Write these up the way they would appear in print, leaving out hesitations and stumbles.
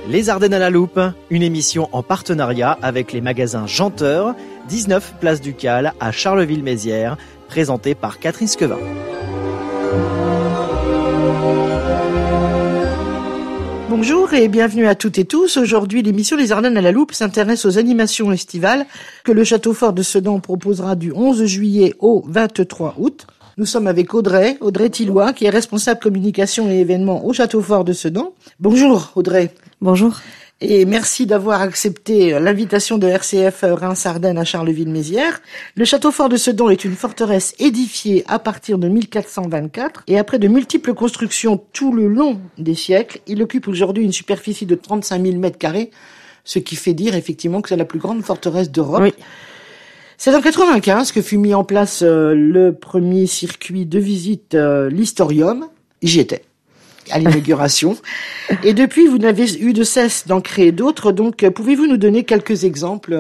Les Ardennes à la loupe, une émission en partenariat avec les magasins Janteur, 19 place du Cal à Charleville-Mézières, présentée par Catherine Skevin. Bonjour et bienvenue à toutes et tous. Aujourd'hui, l'émission Les Ardennes à la loupe s'intéresse aux animations estivales que le Château Fort de Sedan proposera du 11 juillet au 23 août. Nous sommes avec Audrey Tillois, qui est responsable communication et événements au Château Fort de Sedan. Bonjour Audrey. Bonjour. Et merci d'avoir accepté l'invitation de RCF Reims-Ardennes à Charleville-Mézières. Le Château Fort de Sedan est une forteresse édifiée à partir de 1424 et après de multiples constructions tout le long des siècles, il occupe aujourd'hui une superficie de 35 000 mètres carrés, ce qui fait dire effectivement que c'est la plus grande forteresse d'Europe. Oui. C'est en 95 que fut mis en place le premier circuit de visite, l'Historium. J'y étais à l'inauguration. Et depuis, vous n'avez eu de cesse d'en créer d'autres. Donc, pouvez-vous nous donner quelques exemples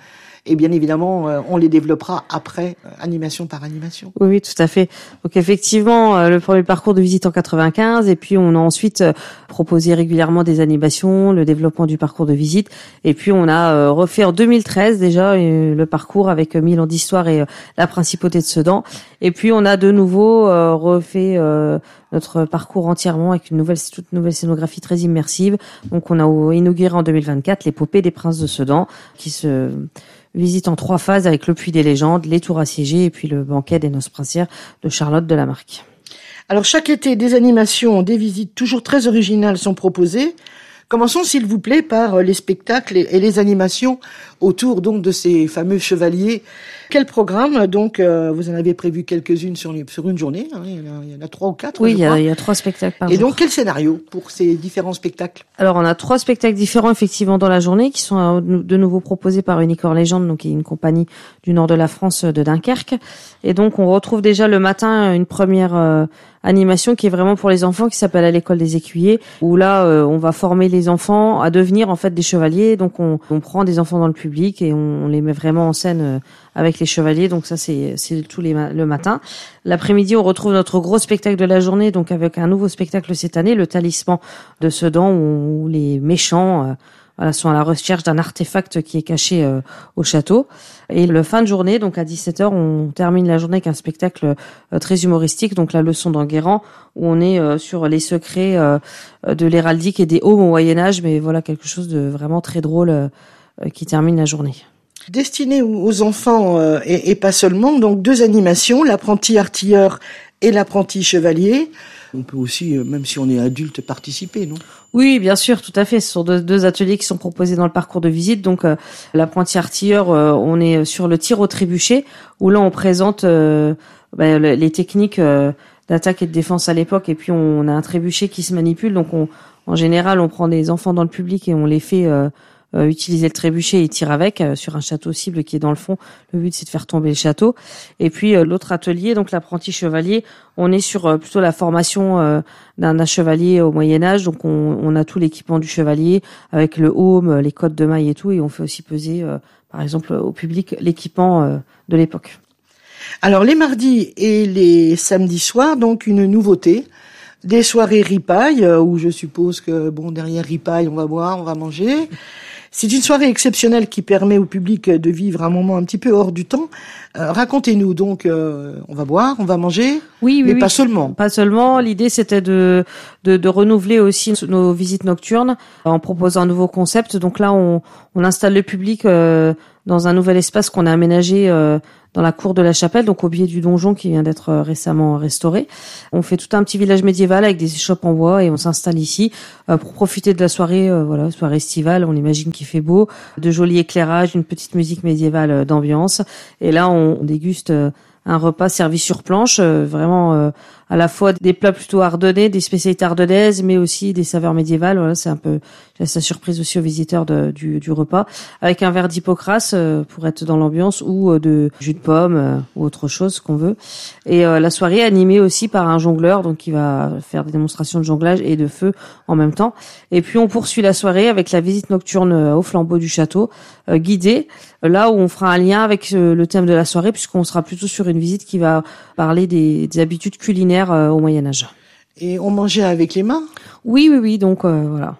et bien évidemment, on les développera après, animation par animation. Oui, tout à fait. Donc effectivement, le premier parcours de visite en 95, et puis on a ensuite proposé régulièrement des animations, le développement du parcours de visite, et puis on a refait en 2013 déjà le parcours avec 1000 ans d'histoire et la principauté de Sedan, et puis on a de nouveau refait notre parcours entièrement avec toute nouvelle scénographie très immersive. Donc on a inauguré en 2024 l'épopée des princes de Sedan, qui se visite en 3 phases avec le Puy des légendes, les tours assiégées et puis le banquet des noces princières de Charlotte de la Marque. Alors chaque été, des animations, des visites toujours très originales sont proposées. Commençons s'il vous plaît par les spectacles et les animations autour donc de ces fameux chevaliers. Quel programme donc vous en avez prévu quelques-unes sur une journée, hein, il y en a 3 ou 4. Oui, il y a 3 spectacles par jour. Et donc quel scénario pour ces différents spectacles? Alors on a 3 spectacles différents effectivement dans la journée qui sont de nouveau proposés par Unicorn Légende, donc qui est une compagnie du nord de la France, de Dunkerque. Et donc on retrouve déjà le matin une première animation qui est vraiment pour les enfants, qui s'appelle à l'école des écuyers, où là on va former les enfants à devenir en fait des chevaliers. Donc on prend des enfants dans le public et on les met vraiment en scène avec les chevaliers. Donc ça c'est le matin. L'après-midi on retrouve notre gros spectacle de la journée, donc avec un nouveau spectacle cette année, le Talisman de Sedan, où les méchants sont à la recherche d'un artefact qui est caché au château. Et le fin de journée, donc à 17h, on termine la journée avec un spectacle très humoristique, donc la leçon d'Enguerrand, où on est sur les secrets de l'héraldique et des Haumes au Moyen-Âge, mais voilà, quelque chose de vraiment très drôle qui termine la journée. Destiné aux enfants et pas seulement, donc 2 animations, l'apprenti artilleur et l'apprenti chevalier. On peut aussi, même si on est adulte, participer, non? Oui, bien sûr, tout à fait. Ce sont 2 ateliers qui sont proposés dans le parcours de visite. Donc, l'apprenti artilleur, on est sur le tir au trébuchet, où là, on présente les techniques d'attaque et de défense à l'époque. Et puis, on a un trébuchet qui se manipule. Donc, en général, on prend des enfants dans le public et on les fait utiliser le trébuchet et tirer avec sur un château cible qui est dans le fond. Le but c'est de faire tomber le château. Et puis l'autre atelier, donc l'apprenti chevalier, on est sur plutôt la formation d'un chevalier au Moyen-Âge. Donc on a tout l'équipement du chevalier avec le haume, les cottes de mailles et tout, et on fait aussi peser par exemple au public l'équipement de l'époque. Alors les mardis et les samedis soirs, donc une nouveauté. Des soirées ripaille, où je suppose que derrière ripaille, on va boire, on va manger. C'est une soirée exceptionnelle qui permet au public de vivre un moment un petit peu hors du temps. Racontez-nous donc, on va boire, on va manger, mais pas seulement. Pas seulement. L'idée c'était de renouveler aussi nos visites nocturnes en proposant un nouveau concept. Donc là, on installe le public dans un nouvel espace qu'on a aménagé dans la cour de la chapelle, donc au pied du donjon qui vient d'être récemment restauré. On fait tout un petit village médiéval avec des échoppes en bois et on s'installe ici pour profiter de la soirée, soirée estivale. On imagine qu'il fait beau, de jolis éclairages, une petite musique médiévale d'ambiance. Et là, on déguste un repas servi sur planche, vraiment à la fois des plats plutôt ardennais, des spécialités ardennaises, mais aussi des saveurs médiévales. Voilà, c'est un peu la surprise aussi aux visiteurs du repas, avec un verre d'hypocras pour être dans l'ambiance, ou de jus de pomme ou autre chose qu'on veut. Et la soirée est animée aussi par un jongleur, donc qui va faire des démonstrations de jonglage et de feu en même temps. Et puis on poursuit la soirée avec la visite nocturne au flambeau du château, guidée, là où on fera un lien avec le thème de la soirée, puisqu'on sera plutôt sur une visite qui va parler des habitudes culinaires au Moyen-Âge. Et on mangeait avec les mains? Oui, donc voilà.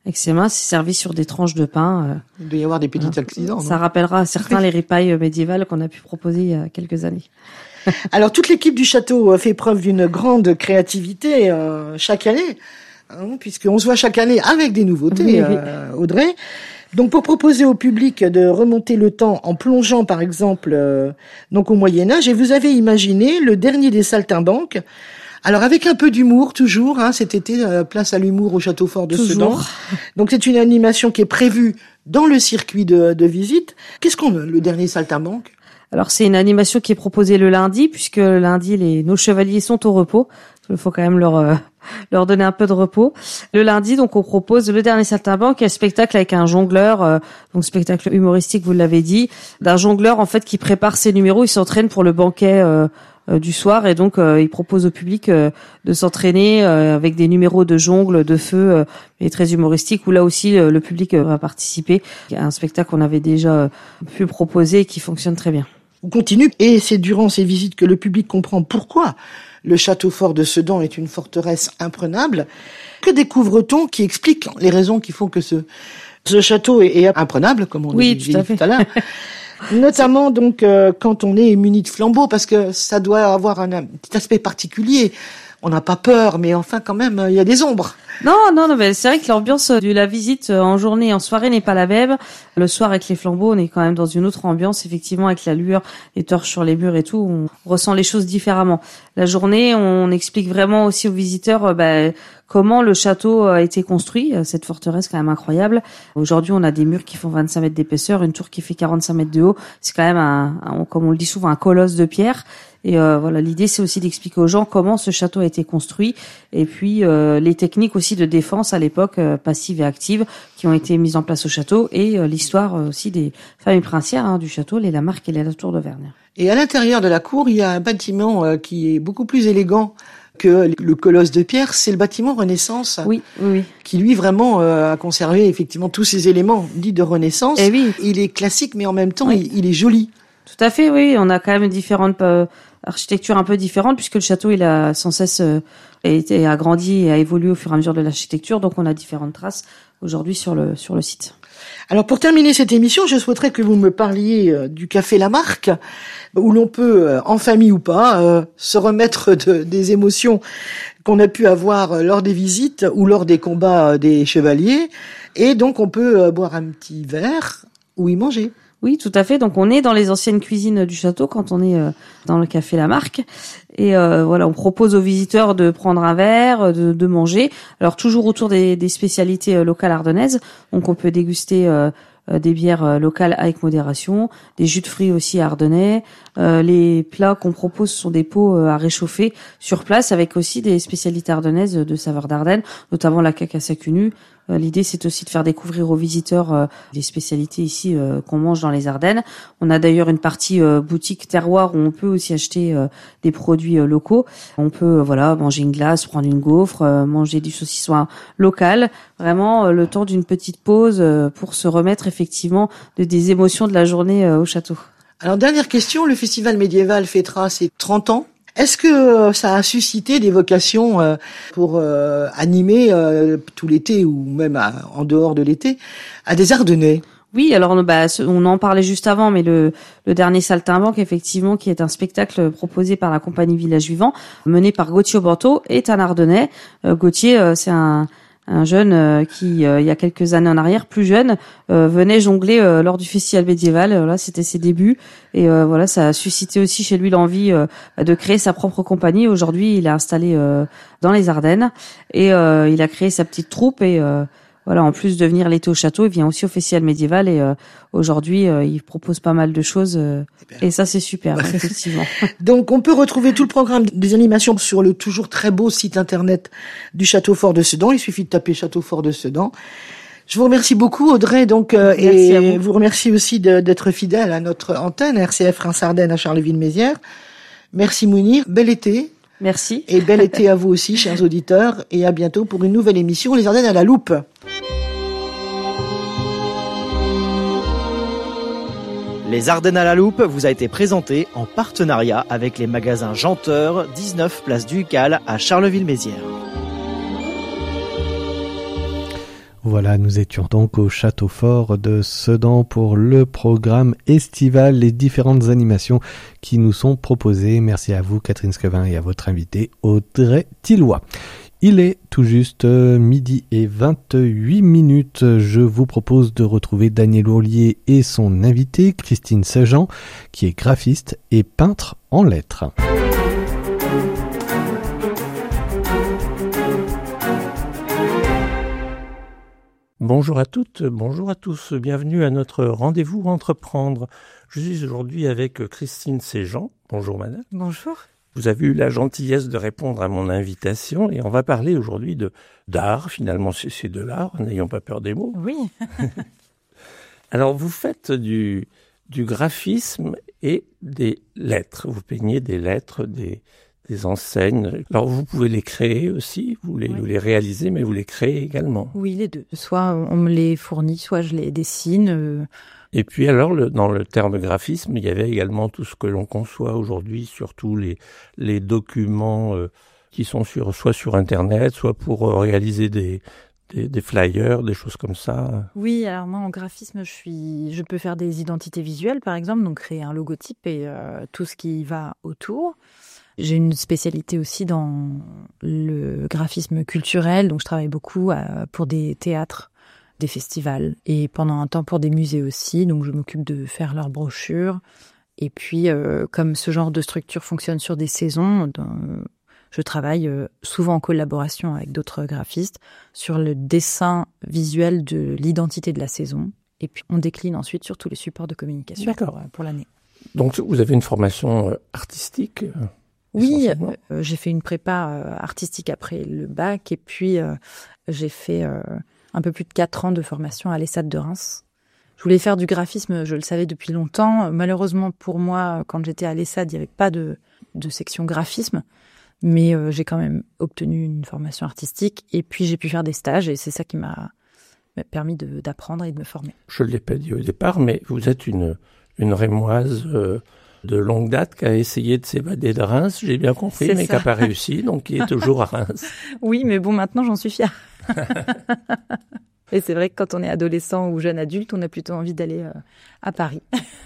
avec ses mains. C'est servi sur des tranches de pain. Il doit y avoir des petits accidents. Ça rappellera à certains les ripailles médiévales qu'on a pu proposer il y a quelques années. Alors, toute l'équipe du château fait preuve d'une grande créativité chaque année, puisqu'on se voit chaque année avec des nouveautés, Audrey. Donc, pour proposer au public de remonter le temps en plongeant, par exemple, donc au Moyen-Âge, et vous avez imaginé le dernier des saltimbanques. Alors, avec un peu d'humour, toujours, cet été, place à l'humour au Château Fort de Sedan. Donc, c'est une animation qui est prévue dans le circuit de visite. Qu'est-ce qu'on a, le dernier saltimbanque? Alors, c'est une animation qui est proposée le lundi, puisque le lundi, nos chevaliers sont au repos. Il faut quand même leur donner un peu de repos. Le lundi, donc, on propose le dernier saltimbanque, un spectacle avec un jongleur, donc spectacle humoristique, vous l'avez dit, d'un jongleur, en fait, qui prépare ses numéros. Il s'entraîne pour le banquet du soir, et donc il propose au public de s'entraîner avec des numéros de jongle, de feu, et très humoristique, où là aussi le public va participer. Il y a un spectacle qu'on avait déjà pu proposer et qui fonctionne très bien. On continue, et c'est durant ces visites que le public comprend pourquoi le Château Fort de Sedan est une forteresse imprenable. Que découvre-t-on qui explique les raisons qui font que ce château est imprenable, comme on l'a dit tout à l'heure? Notamment donc quand on est muni de flambeaux, parce que ça doit avoir un petit aspect particulier. On n'a pas peur, mais enfin quand même, il y a des ombres. Non, mais c'est vrai que l'ambiance de la visite en journée et en soirée n'est pas la même. Le soir avec les flambeaux, on est quand même dans une autre ambiance, effectivement, avec la lueur, les torches sur les murs et tout, on ressent les choses différemment. La journée, on explique vraiment aussi aux visiteurs comment le château a été construit, cette forteresse quand même incroyable. Aujourd'hui, on a des murs qui font 25 mètres d'épaisseur, une tour qui fait 45 mètres de haut. C'est quand même comme on le dit souvent, un colosse de pierre. Et voilà, l'idée c'est aussi d'expliquer aux gens comment ce château a été construit, et puis les techniques aussi de défense à l'époque, passive et active, qui ont été mises en place au château, et l'histoire aussi des familles princières du château, les Lamarque et les Latour d'Auvergne. Et à l'intérieur de la cour, il y a un bâtiment qui est beaucoup plus élégant que le colosse de pierre, c'est le bâtiment Renaissance. Oui. Qui lui vraiment a conservé effectivement tous ces éléments dits de Renaissance. Et oui. Il est classique, mais en même temps, il est joli. Tout à fait, oui. On a quand même différentes architectures un peu différentes, puisque le château, il a sans cesse été agrandi et a évolué au fur et à mesure de l'architecture. Donc, on a différentes traces aujourd'hui sur le site. Alors, pour terminer cette émission, je souhaiterais que vous me parliez du Café Lamarque, où l'on peut, en famille ou pas, se remettre des émotions qu'on a pu avoir lors des visites ou lors des combats des chevaliers. Et donc, on peut boire un petit verre ou y manger. Oui, tout à fait. Donc, on est dans les anciennes cuisines du château quand on est dans le Café Lamarque. Et voilà, on propose aux visiteurs de prendre un verre, de manger. Alors, toujours autour des spécialités locales ardennaises. Donc, on peut déguster des bières locales avec modération, des jus de fruits aussi ardennais. Les plats qu'on propose sont des pots à réchauffer sur place, avec aussi des spécialités ardennaises de saveurs d'Ardennes, notamment la cacasse à cul nu. L'idée, c'est aussi de faire découvrir aux visiteurs des spécialités ici qu'on mange dans les Ardennes. On a d'ailleurs une partie boutique terroir où on peut aussi acheter des produits locaux. On peut manger une glace, prendre une gaufre, manger du saucisson local. Vraiment le temps d'une petite pause pour se remettre effectivement des émotions de la journée au château. Alors, dernière question, le festival médiéval fêtera ses 30 ans. Est-ce que ça a suscité des vocations pour animer tout l'été ou même en dehors de l'été à des Ardennais? Oui, alors on en parlait juste avant, mais le dernier Saltimbanque, effectivement, qui est un spectacle proposé par la compagnie Village Vivant, mené par Gauthier Aubanteau, est un Ardennais. Gauthier, c'est un jeune qui, il y a quelques années en arrière, plus jeune, venait jongler lors du festival médiéval. Là, c'était ses débuts. Et voilà, ça a suscité aussi chez lui l'envie de créer sa propre compagnie. Aujourd'hui, il est installé dans les Ardennes et il a créé sa petite troupe. Et voilà, en plus de venir l'été au château, il vient aussi au festival médiéval. Et aujourd'hui, il propose pas mal de choses. Et ça, c'est super, effectivement. Donc, on peut retrouver tout le programme des animations sur le toujours très beau site internet du Château Fort de Sedan. Il suffit de taper Château Fort de Sedan. Je vous remercie beaucoup, Audrey. Donc, et vous remercie aussi d'être fidèle à notre antenne RCF Reims-Ardennes à Charleville-Mézières. Merci Mounir. Bel été. Merci. Et bel été à vous aussi, chers auditeurs. Et à bientôt pour une nouvelle émission Les Ardennes à la loupe. Les Ardennes à la loupe vous a été présenté en partenariat avec les magasins Janteur, 19 place du Cal à Charleville-Mézières. Voilà, nous étions donc au Château Fort de Sedan pour le programme estival, les différentes animations qui nous sont proposées. Merci à vous, Catherine Scovin, et à votre invité, Audrey Tilloy. Il est tout juste midi et 28 minutes. Je vous propose de retrouver Daniel Ourlier et son invité, Christine Sejean, qui est graphiste et peintre en lettres. Bonjour à toutes, bonjour à tous, bienvenue à notre rendez-vous Entreprendre. Je suis aujourd'hui avec Christine Sejean. Bonjour madame. Bonjour. Vous avez eu la gentillesse de répondre à mon invitation et on va parler aujourd'hui d'art, finalement c'est de l'art, n'ayons pas peur des mots. Oui. Alors vous faites du graphisme et des lettres, vous peignez des lettres, des enseignes. Alors vous pouvez les créer aussi, vous les réalisez, mais vous les créez également. Oui, les deux. Soit on me les fournit, soit je les dessine. Et puis alors, dans le terme graphisme, il y avait également tout ce que l'on conçoit aujourd'hui, surtout les documents qui sont soit sur Internet, soit pour réaliser des flyers, des choses comme ça. Oui, alors moi en graphisme, je peux faire des identités visuelles par exemple, donc créer un logotype et tout ce qui va autour. J'ai une spécialité aussi dans le graphisme culturel, donc je travaille beaucoup pour des théâtres, des festivals et pendant un temps pour des musées aussi, donc je m'occupe de faire leurs brochures. Et puis, comme ce genre de structure fonctionne sur des saisons, je travaille souvent en collaboration avec d'autres graphistes sur le dessin visuel de l'identité de la saison. Et puis, on décline ensuite sur tous les supports de communication pour l'année. Donc, vous avez une formation artistique Oui, j'ai fait une prépa artistique après le bac et puis j'ai fait un peu plus de 4 ans de formation à l'ESSAD de Reims. Je voulais faire du graphisme, je le savais depuis longtemps. Malheureusement pour moi, quand j'étais à l'ESSAD, il n'y avait pas de section graphisme, mais j'ai quand même obtenu une formation artistique et puis j'ai pu faire des stages et c'est ça qui m'a permis d'apprendre et de me former. Je ne l'ai pas dit au départ, mais vous êtes une Rémoise de longue date qui a essayé de s'évader de Reims, j'ai bien compris, mais qui n'a pas réussi, donc qui est toujours à Reims. Oui, mais bon, maintenant j'en suis fière. Et c'est vrai que quand on est adolescent ou jeune adulte, on a plutôt envie d'aller à Paris.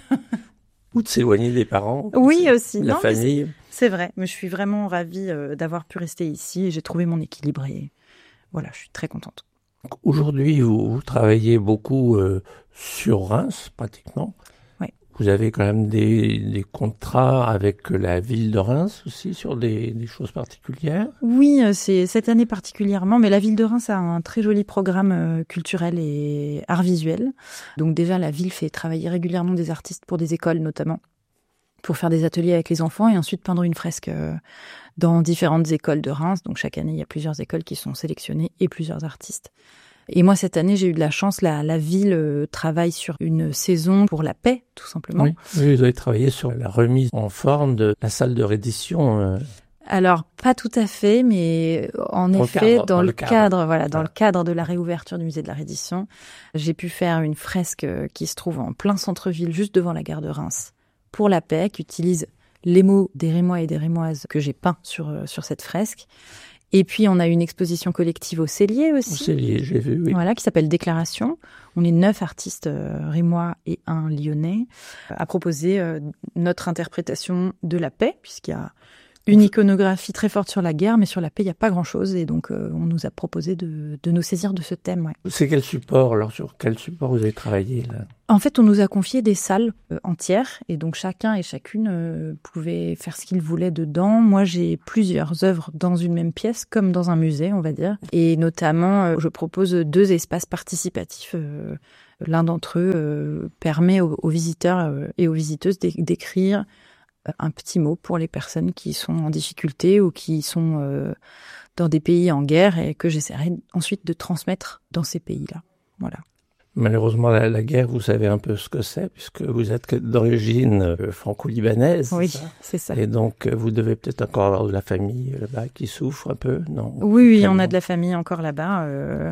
Ou de s'éloigner des parents. Oui, aussi. La famille. C'est vrai, mais je suis vraiment ravie d'avoir pu rester ici et j'ai trouvé mon équilibre et voilà, je suis très contente. Aujourd'hui, vous travaillez beaucoup sur Reims, pratiquement. Vous avez quand même des contrats avec la ville de Reims aussi sur des choses particulières? Oui, c'est cette année particulièrement, mais la ville de Reims a un très joli programme culturel et art visuel. Donc déjà, la ville fait travailler régulièrement des artistes pour des écoles notamment, pour faire des ateliers avec les enfants et ensuite peindre une fresque dans différentes écoles de Reims. Donc chaque année, il y a plusieurs écoles qui sont sélectionnées et plusieurs artistes. Et moi, cette année, j'ai eu de la chance. La ville travaille sur une saison pour la paix, tout simplement. Oui, vous avez travaillé sur la remise en forme de la salle de reddition. Alors, pas tout à fait, mais en effet, dans le cadre de la réouverture du musée de la Reddition, j'ai pu faire une fresque qui se trouve en plein centre-ville, juste devant la gare de Reims, pour la paix, qui utilise les mots des Rémois et des Rémoises que j'ai peints sur cette fresque. Et puis, on a une exposition collective au Cellier aussi. Au Cellier, j'ai vu, oui. Voilà, qui s'appelle Déclaration. On est 9 artistes rémois et 1 lyonnais à proposer notre interprétation de la paix, puisqu'il y a une iconographie très forte sur la guerre, mais sur la paix, il n'y a pas grand-chose. Et donc, on nous a proposé de nous saisir de ce thème. Ouais. C'est quel support? Alors, sur quel support vous avez travaillé là? En fait, on nous a confié des salles entières. Et donc, chacun et chacune pouvait faire ce qu'il voulait dedans. Moi, j'ai plusieurs œuvres dans une même pièce, comme dans un musée, on va dire. Et notamment, je propose 2 espaces participatifs. L'un d'entre eux permet aux visiteurs et aux visiteuses d'écrire un petit mot pour les personnes qui sont en difficulté ou qui sont dans des pays en guerre et que j'essaierai ensuite de transmettre dans ces pays-là. Voilà. Malheureusement, la guerre, vous savez un peu ce que c'est, puisque vous êtes d'origine franco-libanaise. Oui, c'est ça. Et donc, vous devez peut-être encore avoir de la famille là-bas qui souffre un peu, non? Oui, on a de la famille encore là-bas.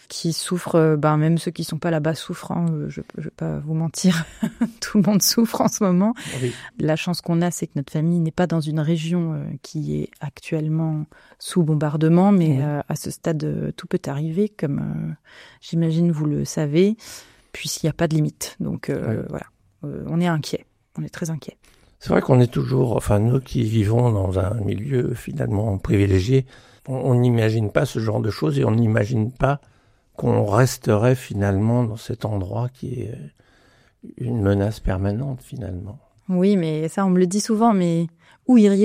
qui souffrent, même ceux qui sont pas là-bas souffrent, hein, je vais pas vous mentir, tout le monde souffre en ce moment. Oui. La chance qu'on a, c'est que notre famille n'est pas dans une région qui est actuellement sous bombardement, mais à ce stade, tout peut arriver, comme j'imagine vous le savez, puisqu'il n'y a pas de limite. Donc voilà, on est inquiets, on est très inquiets. C'est vrai qu'on est toujours, nous qui vivons dans un milieu finalement privilégié, on n'imagine pas ce genre de choses et on n'imagine pas qu'on resterait finalement dans cet endroit qui est une menace permanente finalement. Oui, mais ça on me le dit souvent, mais où iriez-vous ?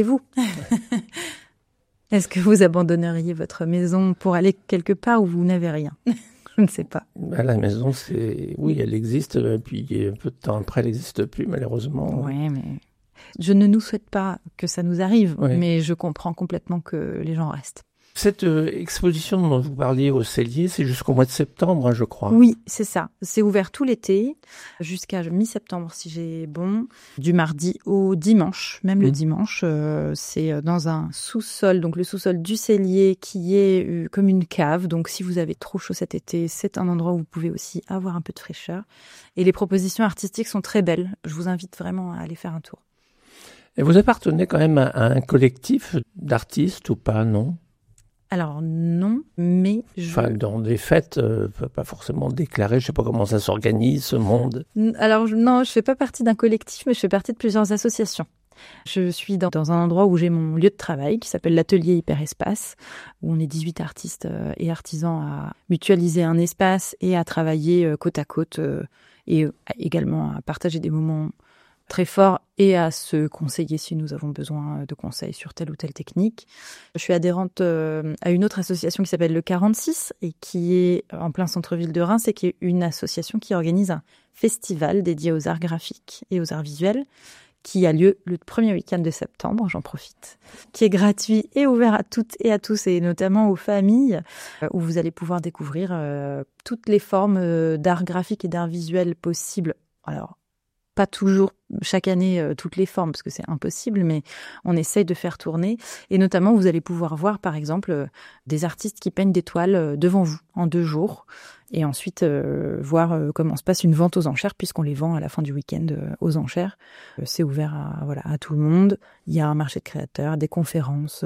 Est-ce que vous abandonneriez votre maison pour aller quelque part où vous n'avez rien ? Je ne sais pas. La maison, elle existe, puis un peu de temps après, elle n'existe plus malheureusement. Oui, mais je ne nous souhaite pas que ça nous arrive, Oui. mais je comprends complètement que les gens restent. Cette exposition dont vous parliez au Cellier, c'est jusqu'au mois de septembre, je crois. Oui, c'est ça. C'est ouvert tout l'été, jusqu'à mi-septembre si j'ai bon, du mardi au dimanche. Même le dimanche, c'est dans un sous-sol, donc le sous-sol du Cellier qui est comme une cave. Donc si vous avez trop chaud cet été, c'est un endroit où vous pouvez aussi avoir un peu de fraîcheur. Et les propositions artistiques sont très belles. Je vous invite vraiment à aller faire un tour. Et vous appartenez quand même à un collectif d'artistes ou pas, non ? Alors non, mais dans des fêtes, pas forcément déclarées, je sais pas comment ça s'organise, ce monde. Alors non, je fais pas partie d'un collectif, mais je fais partie de plusieurs associations. Je suis dans un endroit où j'ai mon lieu de travail qui s'appelle l'atelier Hyperespace, où on est 18 artistes et artisans à mutualiser un espace et à travailler côte à côte et également à partager des moments très fort et à se conseiller si nous avons besoin de conseils sur telle ou telle technique. Je suis adhérente à une autre association qui s'appelle le 46 et qui est en plein centre-ville de Reims et qui est une association qui organise un festival dédié aux arts graphiques et aux arts visuels qui a lieu le premier week-end de septembre, j'en profite, qui est gratuit et ouvert à toutes et à tous et notamment aux familles où vous allez pouvoir découvrir toutes les formes d'art graphique et d'art visuel possibles. Alors, pas toujours chaque année toutes les formes parce que c'est impossible, mais on essaye de faire tourner. Et notamment, vous allez pouvoir voir, par exemple, des artistes qui peignent des toiles devant vous en 2 jours. Et ensuite, voir comment se passe une vente aux enchères, puisqu'on les vend à la fin du week-end aux enchères. C'est ouvert à tout le monde. Il y a un marché de créateurs, des conférences,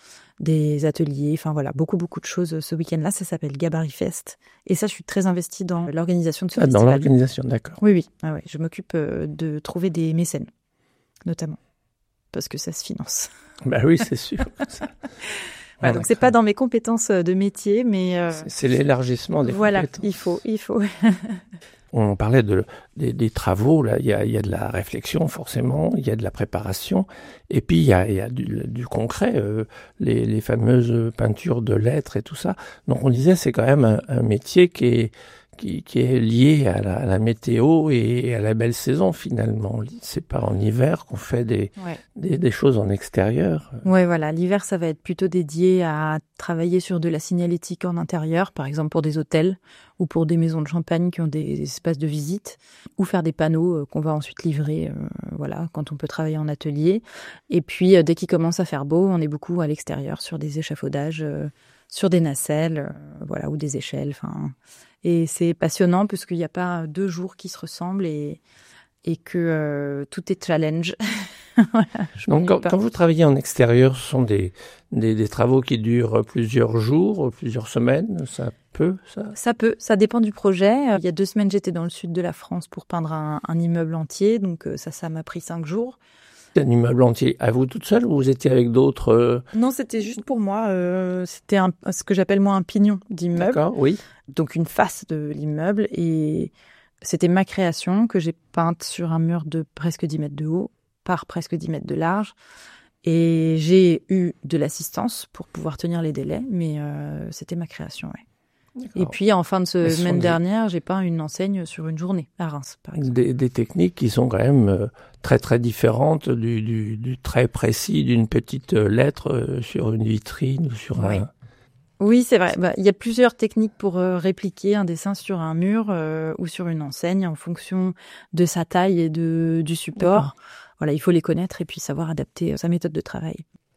des ateliers, beaucoup de choses ce week-end-là. Ça s'appelle Gabarit Fest. Et ça, je suis très investie dans l'organisation de ce festival. Dans l'organisation, d'accord. Oui. Je m'occupe de trouver des mécènes, notamment, parce que ça se finance. Oui, c'est sûr. Voilà, donc c'est pas dans mes compétences de métier, mais c'est l'élargissement des compétences. Il faut. On parlait des travaux, là, il y a de la réflexion forcément, il y a de la préparation, et puis il y a du concret, les fameuses peintures de lettres et tout ça. Donc on disait c'est quand même un métier qui est lié à la météo et à la belle saison finalement. C'est pas en hiver qu'on fait des choses en extérieur. Ouais, voilà. L'hiver, ça va être plutôt dédié à travailler sur de la signalétique en intérieur, par exemple pour des hôtels ou pour des maisons de champagne qui ont des espaces de visite, ou faire des panneaux qu'on va ensuite livrer, quand on peut travailler en atelier. Et puis, dès qu'il commence à faire beau, on est beaucoup à l'extérieur sur des échafaudages, sur des nacelles, ou des échelles, Et c'est passionnant parce qu'il n'y a pas 2 jours qui se ressemblent et que tout est challenge. Donc quand vous travaillez en extérieur, ce sont des travaux qui durent plusieurs jours, plusieurs semaines, ça peut, ça ? Ça peut, ça dépend du projet. Il y a 2 semaines, j'étais dans le sud de la France pour peindre un immeuble entier, donc ça m'a pris 5 jours. Un immeuble entier à vous toute seule ou vous étiez avec d'autres Non, c'était juste pour moi. C'était ce que j'appelle moi un pignon d'immeuble. D'accord, oui. Donc une face de l'immeuble et c'était ma création que j'ai peinte sur un mur de presque 10 mètres de haut par presque 10 mètres de large. Et j'ai eu de l'assistance pour pouvoir tenir les délais, mais c'était ma création, ouais. D'accord. Et puis en fin de semaine dernière, j'ai peint une enseigne sur une journée à Reims, par exemple. Des techniques qui sont quand même très très différentes du trait précis d'une petite lettre sur une vitrine ou sur un... Oui, c'est vrai. Il y a plusieurs techniques pour répliquer un dessin sur un mur ou sur une enseigne en fonction de sa taille et du support. D'accord. Voilà, il faut les connaître et puis savoir adapter sa méthode de travail.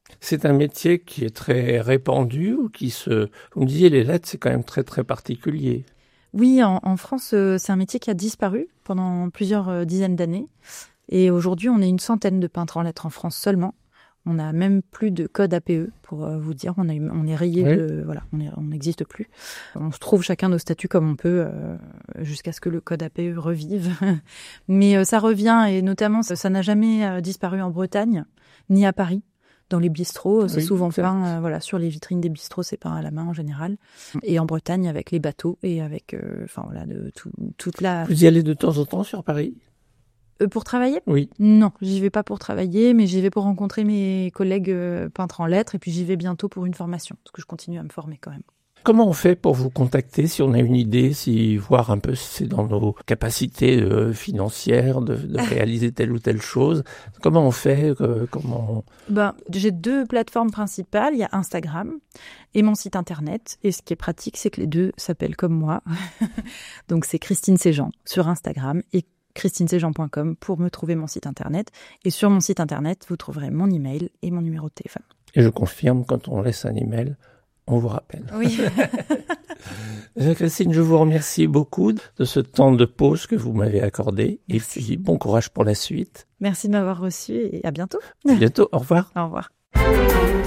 C'est un métier qui est très répandu ou vous me disiez, les lettres, c'est quand même très, très particulier. Oui, en France, c'est un métier qui a disparu pendant plusieurs dizaines d'années. Et aujourd'hui, on est une centaine de peintres en lettres en France seulement. On n'a même plus de code APE, pour vous dire. On est rayé on n'existe plus. On se trouve chacun nos statuts comme on peut, jusqu'à ce que le code APE revive. Mais ça revient, et notamment, ça n'a jamais disparu en Bretagne, ni à Paris. Dans les bistrots, c'est souvent peint, sur les vitrines des bistrots, c'est peint à la main en général. Et en Bretagne, avec les bateaux et avec, toute la... Vous y allez de temps en temps sur Paris ? Pour travailler ? Oui. Non, j'y vais pas pour travailler, mais j'y vais pour rencontrer mes collègues peintres en lettres, et puis j'y vais bientôt pour une formation, parce que je continue à me former quand même. Comment on fait pour vous contacter si on a une idée, voir un peu si c'est dans nos capacités financières de réaliser telle ou telle chose? Comment on fait J'ai 2 plateformes principales. Il y a Instagram et mon site internet. Et ce qui est pratique, c'est que les 2 s'appellent comme moi. Donc c'est Christine Séjean sur Instagram et christineséjean.com pour me trouver mon site internet. Et sur mon site internet, vous trouverez mon email et mon numéro de téléphone. Et je confirme, quand on laisse un email, on vous rappelle. Oui. Christine, je vous remercie beaucoup de ce temps de pause que vous m'avez accordé. Merci. Et puis, bon courage pour la suite. Merci de m'avoir reçu et à bientôt. À bientôt. Au revoir. Au revoir.